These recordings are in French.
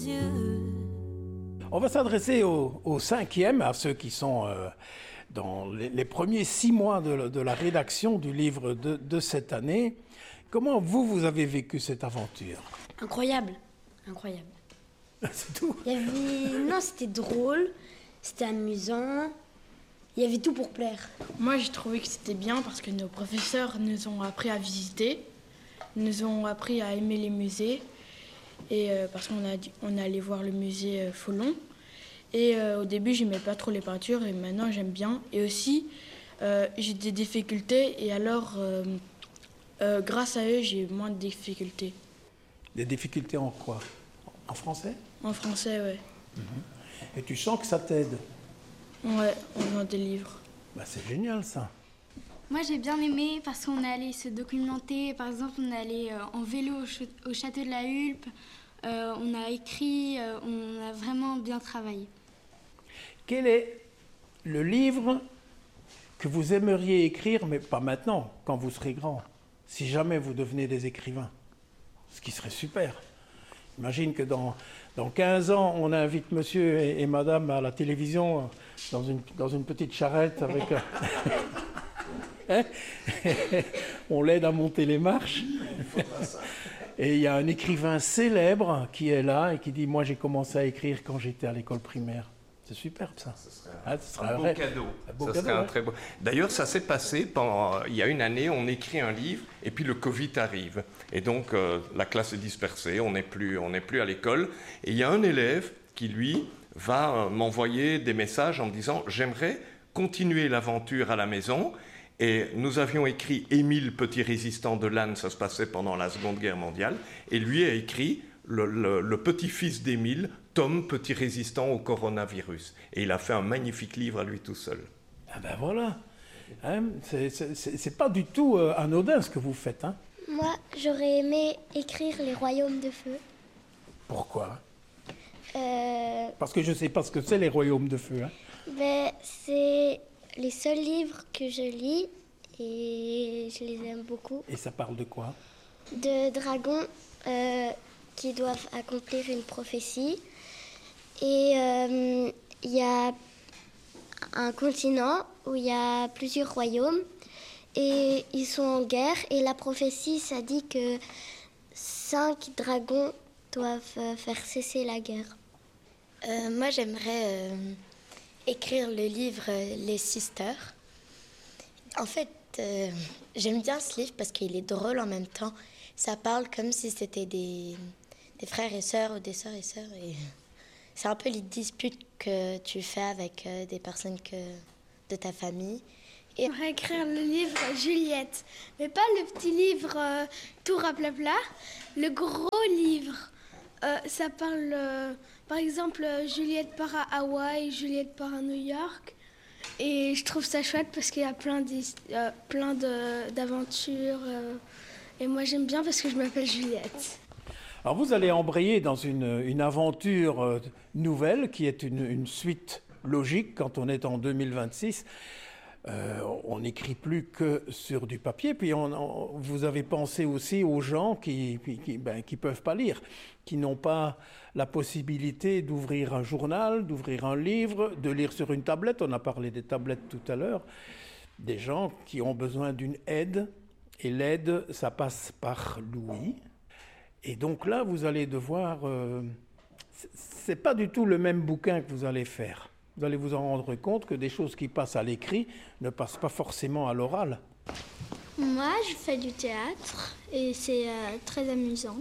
On va s'adresser aux cinquièmes, à ceux qui sont dans les premiers 6 mois de la rédaction du livre de cette année. Comment vous avez vécu cette aventure? Incroyable, incroyable. C'est tout? Non, c'était drôle, c'était amusant, il y avait tout pour plaire. Moi, j'ai trouvé que c'était bien parce que nos professeurs nous ont appris à visiter, nous ont appris à aimer les musées, et parce qu'on allait voir le musée Folon. Et au début, j'aimais pas trop les peintures, et maintenant, j'aime bien. Et aussi, j'ai des difficultés, et alors, grâce à eux, j'ai moins de difficultés. Des difficultés en quoi? En français? En français, ouais. Et tu sens que ça t'aide? Ouais, on vend des livres. Bah, c'est génial, ça. Moi, j'ai bien aimé parce qu'on allait se documenter. Par exemple, on allait en vélo au château de la Hulpe. On a écrit, on a vraiment bien travaillé. Quel est le livre que vous aimeriez écrire, mais pas maintenant, quand vous serez grand, si jamais vous devenez des écrivains? Ce qui serait super. Imagine que dans 15 ans, on invite monsieur et madame à la télévision dans une petite charrette avec... Hein? On l'aide à monter les marches. Et il y a un écrivain célèbre qui est là et qui dit « Moi, j'ai commencé à écrire quand j'étais à l'école primaire ». C'est superbe, ça. Ce serait un beau cadeau. Ça serait un très beau... D'ailleurs, ça s'est passé il y a une année, on écrit un livre et puis le Covid arrive. Et donc, la classe est dispersée, on n'est plus à l'école. Et il y a un élève qui, lui, va m'envoyer des messages en me disant « J'aimerais continuer l'aventure à la maison ». Et nous avions écrit Émile, petit résistant de l'âne, ça se passait pendant la Seconde Guerre mondiale. Et lui a écrit le petit-fils d'Émile, Tom, petit résistant au coronavirus. Et il a fait un magnifique livre à lui tout seul. Ah ben voilà, hein, c'est pas du tout anodin ce que vous faites. Hein. Moi, j'aurais aimé écrire Les Royaumes de Feu. Pourquoi? Parce que je sais pas ce que c'est les Royaumes de Feu. Hein. Ben, c'est les seuls livres que je lis et je les aime beaucoup. Et ça parle de quoi? De dragons qui doivent accomplir une prophétie. Et il y a un continent où il y a plusieurs royaumes et ils sont en guerre. Et la prophétie, ça dit que 5 dragons doivent faire cesser la guerre. Moi, j'aimerais écrire le livre Les Sisters. En fait, j'aime bien ce livre parce qu'il est drôle en même temps. Ça parle comme si c'était des frères et sœurs ou des sœurs et sœurs. Et c'est un peu les disputes que tu fais avec des personnes de ta famille. Et j'aimerais écrire le livre Juliette, mais pas le petit livre tout raplapla, le gros livre. Ça parle, par exemple, Juliette part à Hawaï, Juliette part à New York. Et je trouve ça chouette parce qu'il y a plein d'aventures. Et moi, j'aime bien parce que je m'appelle Juliette. Alors, vous allez embrayer dans une aventure nouvelle qui est une suite logique quand on est en 2026. On n'écrit plus que sur du papier. Puis vous avez pensé aussi aux gens qui peuvent pas lire, qui n'ont pas la possibilité d'ouvrir un journal, d'ouvrir un livre, de lire sur une tablette. On a parlé des tablettes tout à l'heure. Des gens qui ont besoin d'une aide. Et l'aide, ça passe par l'ouïe. Et donc là, vous allez devoir... c'est pas du tout le même bouquin que vous allez faire. Vous allez vous en rendre compte que des choses qui passent à l'écrit ne passent pas forcément à l'oral. Moi, je fais du théâtre et c'est très amusant.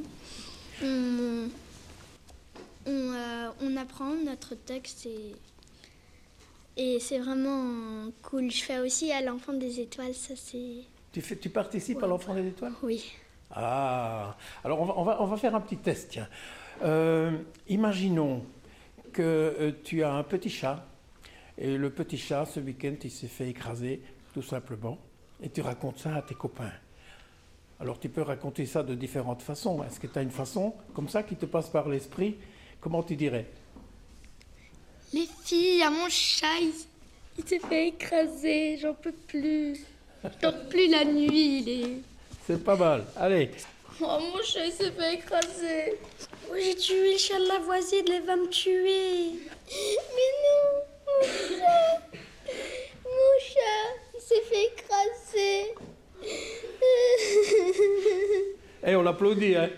On apprend notre texte et c'est vraiment cool. Je fais aussi à l'Enfant des Étoiles, ça c'est... Tu participes à l'Enfant des Étoiles? Oui. Ah, alors on va faire un petit test, tiens. Imaginons que tu as un petit chat, et le petit chat, ce week-end, il s'est fait écraser, tout simplement, et tu racontes ça à tes copains. Alors tu peux raconter ça de différentes façons. Est-ce que tu as une façon comme ça qui te passe par l'esprit? Comment tu dirais? Les filles, il y a mon chat, il s'est fait écraser, j'en peux plus. Je dors plus la nuit, C'est pas mal. Allez, Oh, mon chat, il s'est fait écraser. Oh, j'ai tué le chat de la voisine, elle va me tuer. Mais non, mon chat, il s'est fait écraser. Et on l'applaudit, hein.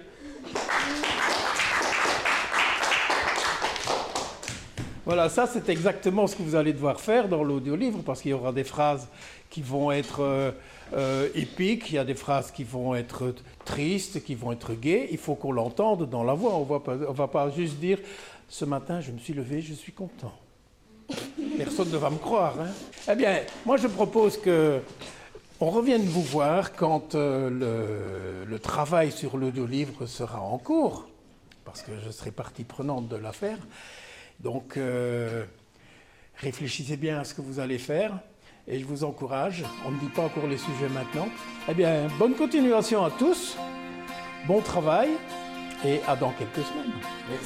Voilà, ça c'est exactement ce que vous allez devoir faire dans l'audiolivre, parce qu'il y aura des phrases qui vont être épiques, il y a des phrases qui vont être tristes, qui vont être gaies. Il faut qu'on l'entende dans la voix. On va pas juste dire « Ce matin, je me suis levé, je suis content ». Personne ne va me croire, hein. Eh bien, moi je propose qu'on revienne vous voir quand le travail sur l'audiolivre sera en cours, parce que je serai partie prenante de l'affaire. Donc, réfléchissez bien à ce que vous allez faire et je vous encourage. On ne dit pas encore les sujets maintenant. Eh bien, bonne continuation à tous, bon travail et à dans quelques semaines.